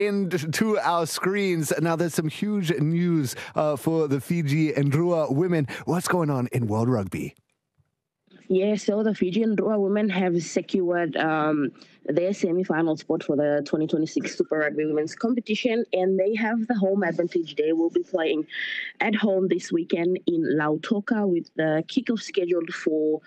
into our screens. Now, there's some huge news for the Fiji and Drua women. What's going on in World Rugby? Yeah, so the Fiji and Drua women have secured their semi-final spot for the 2026 Super Rugby Women's Competition, and they have the home advantage. They will be playing at home this weekend in Lautoka with the kickoff scheduled for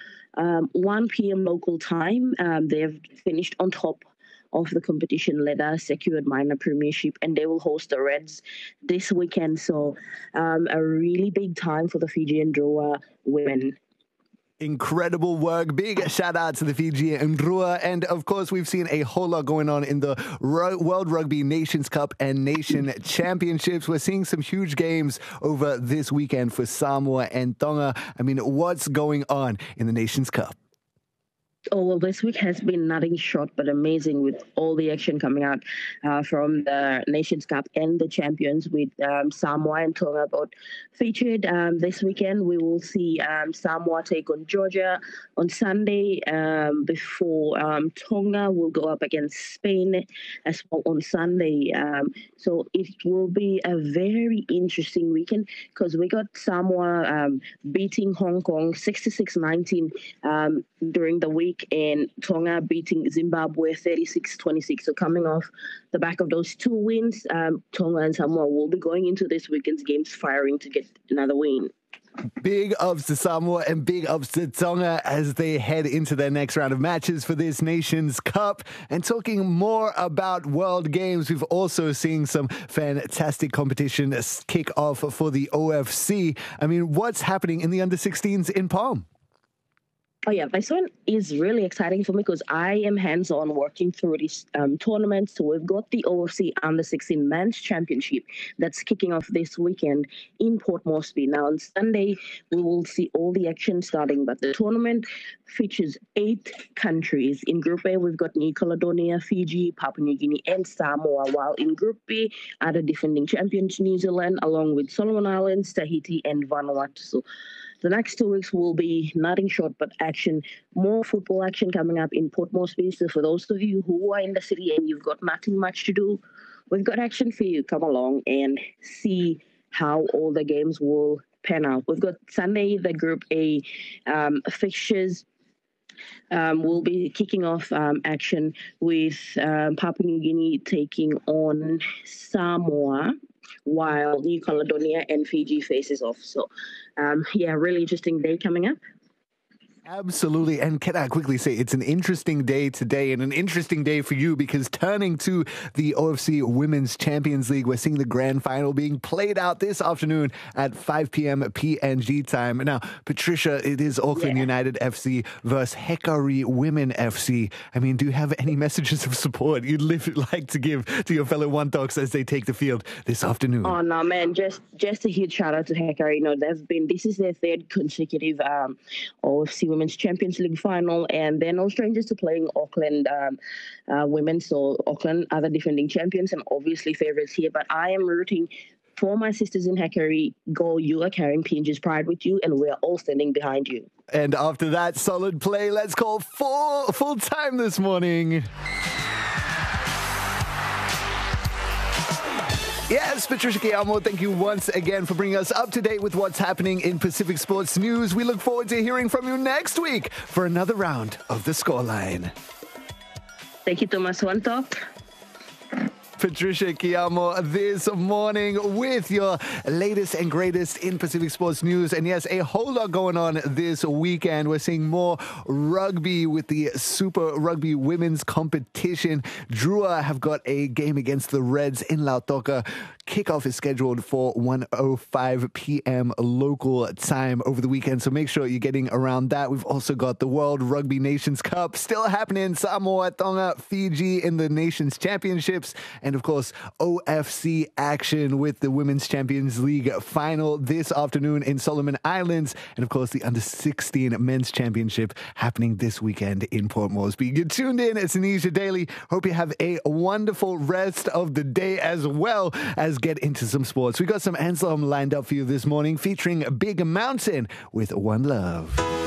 1 p.m. local time. They've finished on top of the competition ladder, secured minor premiership, and they will host the Reds this weekend. So a really big time for the Fiji and Drua women. Incredible work. Big shout out to the Fiji and Drua. And of course, we've seen a whole lot going on in the World Rugby Nations Cup and Nation Championships. We're seeing some huge games over this weekend for Samoa and Tonga. I mean, what's going on in the Nations Cup? Oh, well, this week has been nothing short but amazing with all the action coming out from the Nations Cup and the champions with Samoa and Tonga both featured. This weekend, we will see Samoa take on Georgia on Sunday before Tonga will go up against Spain as well on Sunday. So it will be a very interesting weekend because we got Samoa beating Hong Kong 66-19 during the week, and Tonga beating Zimbabwe 36-26. So coming off the back of those two wins, Tonga and Samoa will be going into this weekend's games firing to get another win. Big ups to Samoa and big ups to Tonga as they head into their next round of matches for this Nations Cup. And talking more about World Games, we've also seen some fantastic competition kick off for the OFC. I mean, what's happening in the under-16s in Palm? Oh, yeah, this one is really exciting for me because I am hands-on working through this tournament. So we've got the OFC Under-16 Men's Championship that's kicking off this weekend in Port Moresby. Now, on Sunday, we will see all the action starting, but the tournament features 8 countries. In Group A, we've got New Caledonia, Fiji, Papua New Guinea, and Samoa, while in Group B are the defending champions, New Zealand, along with Solomon Islands, Tahiti, and Vanuatu. So the next 2 weeks will be nothing short but action. More football action coming up in Port Moresby. So for those of you who are in the city and you've got nothing much to do, we've got action for you. Come along and see how all the games will pan out. We've got Sunday, the Group A fixtures. We'll be kicking off action with Papua New Guinea taking on Samoa, while New Caledonia and Fiji faces off. So, really interesting day coming up. Absolutely. And can I quickly say it's an interesting day today and an interesting day for you because turning to the OFC Women's Champions League, we're seeing the grand final being played out this afternoon at 5 p.m. PNG time. Now, Patricia, it is Auckland United FC versus Hekari Women FC. I mean, do you have any messages of support you'd like to give to your fellow One Talks as they take the field this afternoon? Oh, no, man. Just a huge shout out to Hekari. You know, this is their 3rd consecutive OFC Women's Champions League final, and they're no strangers to playing Auckland women. So Auckland are the defending champions and obviously favourites here. But I am rooting for my sisters in Hekari. Go, you are carrying PNG's pride with you, and we're all standing behind you. And after that solid play, let's call full time this morning. Yes, Patricia Kiamo, thank you once again for bringing us up to date with what's happening in Pacific sports news. We look forward to hearing from you next week for another round of The Scoreline. Thank you, Thomas. One Talk. Patricia Kiamo this morning with your latest and greatest in Pacific sports news. And yes, a whole lot going on this weekend. We're seeing more rugby with the Super Rugby Women's Competition. Drua have got a game against the Reds in Lautoka. Kickoff is scheduled for 1:05 p.m. local time over the weekend, so make sure you're getting around that. We've also got the World Rugby Nations Cup still happening. Samoa, Tonga, Fiji in the Nations Championships. And of course, OFC action with the Women's Champions League final this afternoon in Solomon Islands. And of course, the Under-16 Men's Championship happening this weekend in Port Moresby. You're tuned in. It's Anisha Daily. Hope you have a wonderful rest of the day as well as get into some sports. We got some Anselm lined up for you this morning featuring Big Mountain with One Love.